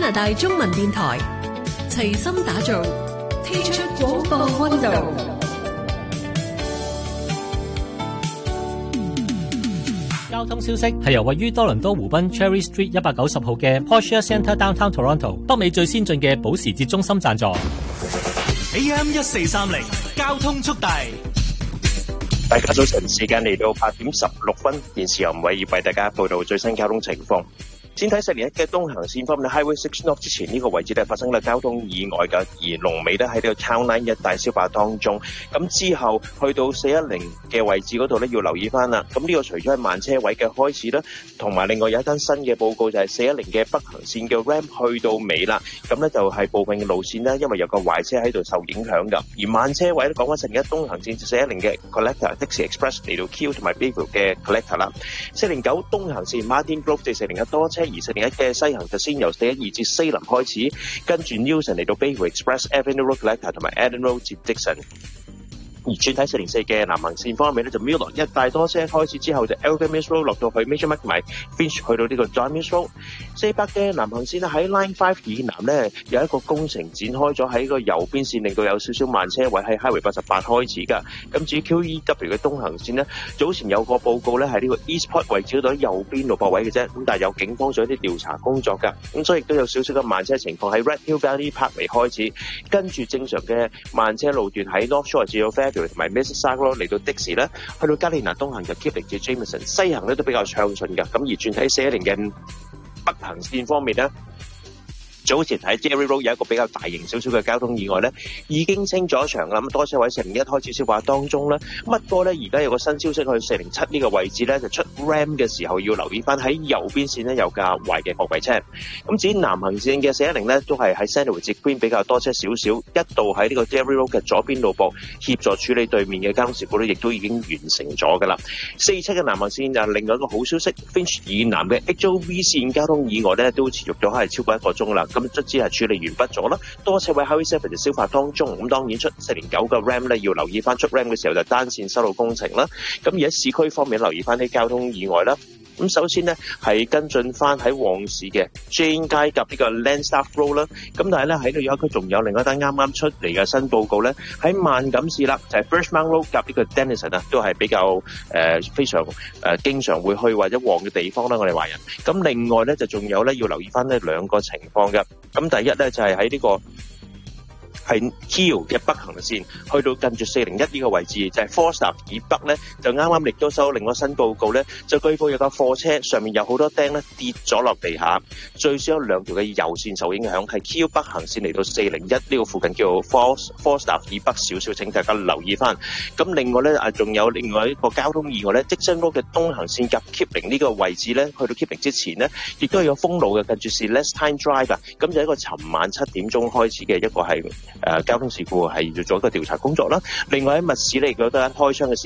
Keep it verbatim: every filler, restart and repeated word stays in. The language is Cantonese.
加拿大中文電台齊心打造，踢出廣播溫度。 交通消息係由位於多倫多湖濱 Cherry Street 一百九十號嘅 Porsche Centre Downtown Toronto 北美最先進嘅保時捷中心贊助。 A M 一四三零交通速遞。 大家早晨，時間嚟到八點十六分，現時由吳偉業為大家報道最新交通情況。先睇四零一嘅東行線方面 Highway six North 之前呢個位置咧發生咗交通意外嘅，而龍尾咧喺呢個 Town Line 一帶消化當中。咁之後去到四一零嘅位置嗰度咧要留意翻啦。咁呢個除咗係慢車位嘅開始啦，同埋另外有一單新嘅報告就係四一零嘅北行線嘅 ramp 去到尾啦。咁咧就係部分嘅路線咧，因為有個壞車喺度受影響㗎。而慢車位咧講翻四零一東行線四一零嘅 Collector Dixie Express 嚟到 Q 同埋 Bayview 嘅 Collector 啦。四零九東行線 Martin Grove 至四零一多車。而四零一嘅西行就先由四一二至西林開始，跟住 Newson 嚟到 Bayview Express Avenue Road Collector 同埋 Eden Road 至 Dixon。而轉睇四零四嘅南行線方面咧，就 Miller 一帶多車開始之後，就 Elgin Mills Road 落到去 Major Mark 同埋 Finch 去到呢個 John Mills Road。四百嘅南行線咧喺 Line Five 以南咧有一個工程展開咗喺個右邊線，令到有少少慢車位喺 Highway 八十八開始㗎。咁至於 Q E W 嘅東行線咧，早前有個報告咧喺呢個 Eastport 位置嗰度喺右邊路泊位嘅啫，咁但係有警方做一啲調查工作㗎，咁所以亦都有少少嘅慢車情況喺 Red Hill Valley Parkway 開始，跟住正常嘅慢車路段喺 North Shore 至到 Fairview 同埋 Mississauga 嚟到的士咧，去到加利納東行就 Kipling 至 Jameson， 西行咧都比較暢順㗎。咁而轉睇四一零嘅北行線方面咧，早前喺 Jerry Road 有一個比較大型少少嘅交通意外咧，已經清咗場啦。咁多車位四零一開始消化當中咧，乜過咧而家有個新消息去四零七呢個位置咧，就出 Ram 嘅時候要留意翻喺右邊線咧有架壞嘅貨櫃車。咁至於南行線嘅四一零咧，都係喺 Sandwich 至 Queen 比較多車少少，一度喺呢個 Jerry Road 嘅左邊路駁協助處理對面嘅交通事故咧，亦都已經完成咗㗎啦。四七嘅南行線就另外一個好消息 ，Finch 以南嘅 H O V 線交通意外咧都持續咗係超過一個鐘啦。咁卒之係處理完畢咗啦，多車位 Highway seven 就消化當中。咁當然出四零九嘅 Ram 咧，要留意翻出 Ram 嘅時候就單線修路工程啦。咁而喺市區方面留意翻啲交通意外啦。咁首先呢，係跟進翻喺旺市嘅 Jane 街及呢個 Landstaff Road 啦。咁但係咧喺度有一區仲有另一單啱啱出嚟嘅新報告咧，喺萬錦市啦，就係、是、Birchmount Road 及呢個 Denison 啊，都係比較誒、呃、非常誒、呃、經常會去或者旺嘅地方啦。我哋華人。咁另外咧就仲有咧要留意翻呢兩個情況嘅。咁第一咧就係喺呢個係 Keel 嘅北行線，去到近住四零一呢個位置，就係、是、Falstaff 以北咧，就啱啱亦都收到另外新報告咧，就據報有架貨車上面有好多釘咧跌咗落地下，最少有兩條嘅右線受影響，係 Keel 北行線嚟到四零一呢個附近叫做 Falstaff 以北少少，請大家留意翻。咁另外咧啊，仲有另外一個交通意外咧，Dixon Road 嘅東行線及 Kipling 呢個位置咧，去到 Kipling 之前咧，亦都係有封路嘅，近住是 Celestine Drive 啊，咁就一個尋晚七點鐘開始嘅一個係。誒、呃、交通事故係要做一個調查工作啦。另外喺密市咧，亦都有得開槍嘅。